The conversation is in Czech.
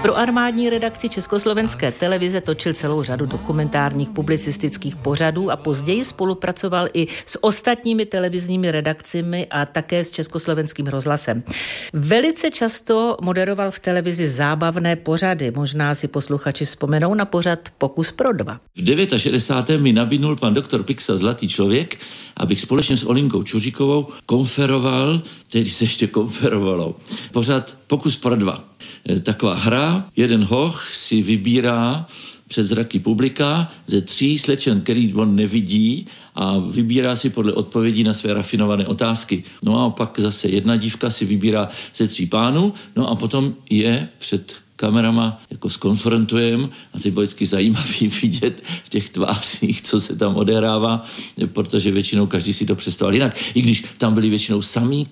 Pro armádní redakci Československé televize točil celou řadu dokumentárních publicistických pořadů a později spolupracoval i s ostatními televizními redakcemi a také s Československým rozhlasem. Velice často moderoval v televizi zábavné pořady. Možná si posluchači vzpomenou na pořad Pokus pro dva. V 69. mi nabídnul pan doktor Pixa Zlatý člověk, abych společně s Olinkou Čuříkovou konferoval, tehdy se ještě konferovalo, pořad Pokus pro dva. Taková hra, jeden hoch si vybírá před zraky publika ze 3 slečen, který on nevidí, a vybírá si podle odpovědí na své rafinované otázky. No a pak zase jedna dívka si vybírá ze 3 pánů, no a potom je před kamerama jako skonfrontujeme a to je vždycky zajímavý vidět v těch tvářích, co se tam odehrává, protože většinou každý si to představil jinak. I když tam byli většinou samí